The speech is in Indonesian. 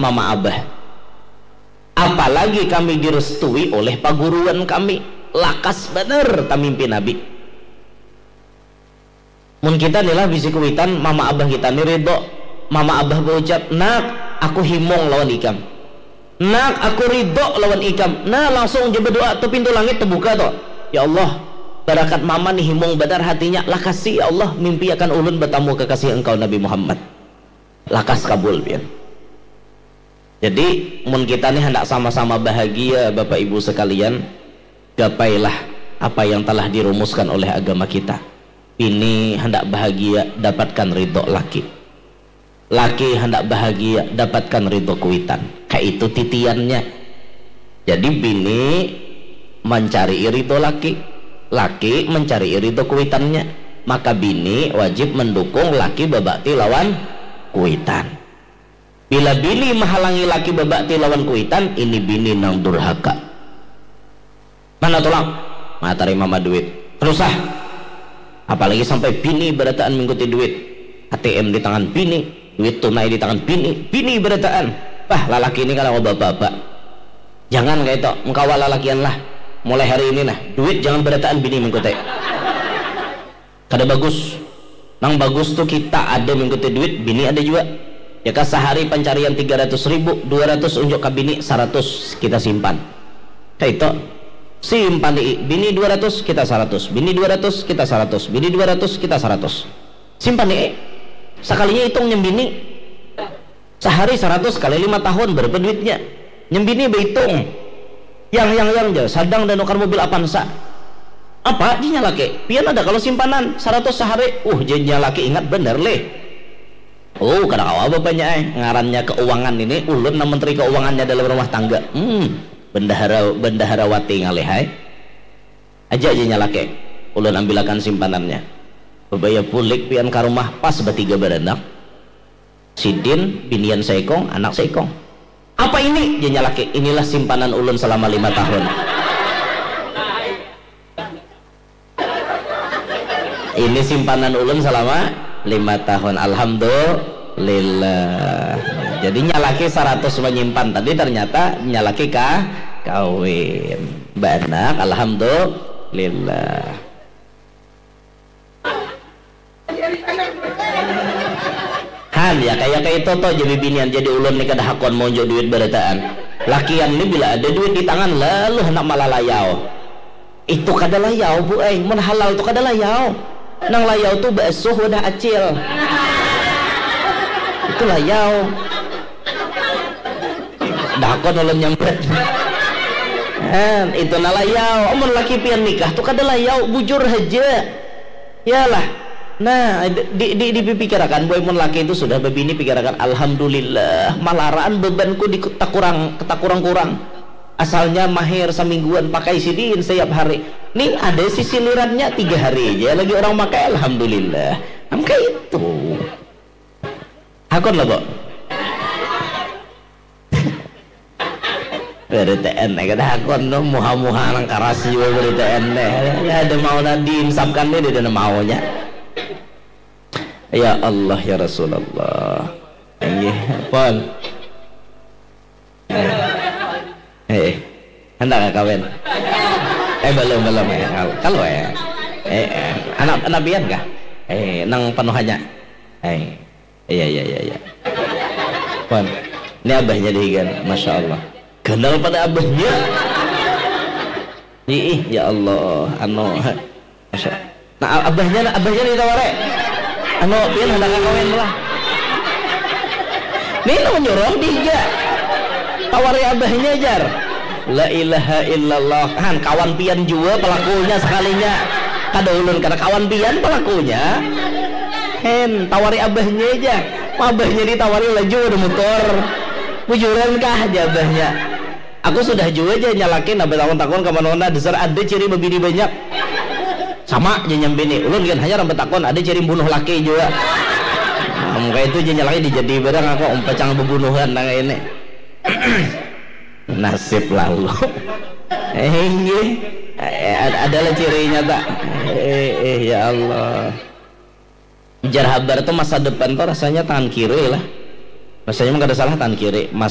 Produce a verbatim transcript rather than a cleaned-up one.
mama abah, apalagi kami direstui oleh paguruan kami. Lakas bener tamimpi Nabi. Mun kita nilah bisi kuitan mama abah kita ni ridho, mama abah berucap, nak aku himong lawan ikam, nak aku ridho lawan ikam. Nah langsung dia berdoa tu pintu langit terbuka tu. Ya Allah, barakat mama ni himong benar hatinya, lakasi ya Allah, mimpi akan ulun bertamu kekasih engkau Nabi Muhammad. Lakas kabul pian. Jadi mun kita ni hendak sama-sama bahagia Bapak Ibu sekalian, gapailah apa yang telah dirumuskan oleh agama kita. Ini hendak bahagia, dapatkan ridho laki. Laki hendak bahagia, dapatkan ridho kuitan. Kayak itu titiannya. Jadi bini mencari ridho laki, laki mencari ridho kuitannya. Maka bini wajib mendukung laki babakti lawan kuitan. Bila bini menghalangi laki babakti lawan kuitan, ini bini nang durhaka. Mana tolong? Matari mama duit. Terus ah. Apalagi sampai bini berataan mengikuti duit. A T M di tangan bini, duit tunai di tangan bini, bini berataan. Wah, lalaki ini kalau bapak-bapak. Jangan kayak itu, mengkawal lalakian lah. Mulai hari ini nah, duit jangan berataan bini mengikuti. Kada bagus. Nang bagus tuh kita ada mengikuti duit, bini ada juga. Ya kan sehari pencarian tiga ratus ribu, dua ratus unjuk ke bini, seratus kita simpan. Kayak itu simpan di bini dua ratus, kita seratus, bini dua ratus, kita seratus, bini dua ratus, kita seratus. Simpan di sekalinya hitung nyembini sehari seratus kali lima tahun berapa duitnya. Nyembini berhitung yang yang yang aja sadang dan nukar mobil Avanza apa dinya laki pian ada kalau simpanan seratus sehari. Uh jadinya laki ingat bener leh. Oh kadang awal bapaknya eh ngarannya keuangan ini ulun na menteri keuangannya dalam rumah tangga. Hmm bendahara bendaharawati ngalihai aja aja nyalake ulun ambilakan simpanannya bebaya pulik pian ka rumah pas bertiga beranak sidin binian seikong anak seikong. Apa ini dia nyalake? Inilah simpanan ulun selama lima tahun. Ini simpanan ulun selama lima tahun. Alhamdulillah. Jadi nyalaki seratus menyimpan tadi ternyata nyalaki kah kawin banak. Alhamdulillah. Han ya kayak kayak itu toh jadi binian jadi ulun nih kada hakon mau duit berataan. Lakian ini bila ada duit di tangan lalu hendak malah layau. Itu kada layau bu eh mun halal itu kada layau. Nang layau tuh basuh udah acil. Itu layau. Dakon ulun nyambet. Han itu na layau. Amun laki pian nikah tuh kada layau bujur aja. Yalah. Nah di di dipikirkan boy mun laki itu sudah bebini pikirkan alhamdulillah malaraan bebanku di tak kurang tak kurang kurang. Asalnya mahir semingguan pakai sidin setiap hari. Nih ada sisi lirannya tiga hari aja lagi orang pakai alhamdulillah. Amka itu. Hakon lah kok. Berita ene kada hakon no muha-muha nang karasi berita ene. Ya ada mau tadi insapkan dia dia maunya. Ya Allah ya Rasulullah. Nggih, pon. Eh, hendak kawin? Eh belum belum ya. Kalau ya, eh, eh anak anak bian kah? Eh nang penuhannya. Eh, iya iya iya iya. Pon, ini abahnya dihigan, masya Allah. Kenal pada abahnya. Ih, ya Allah, anu, masya. Nah abahnya abahnya ditawari. Anu pian hendak kawin lah. Ini lo menyuruh dia. Tawari abahnya jar. La ilaha illallah. Kan kawan pian juga pelakunya sekalinya. Kada ulun kada kawan pian pelakunya. Hen tawari abahnya aja. Abahnya ditawari laju ada motor. Bujuran kah aja abahnya. Aku sudah juga aja nyalakin abah takon-takon ke mana-mana dasar ada ciri membini banyak. Sama aja nyambini. Ulun kan hanya rambut takon ada ciri bunuh laki juga. Nah, muka itu aja nyalakin dijadi barang aku umpacang pembunuhan nang ini. Nasib lalu eh adalah cirinya tak eh, eh ya Allah jar habar tuh masa depan tuh rasanya tangan kiri lah rasanya emang gak ada salah tangan kiri. Mas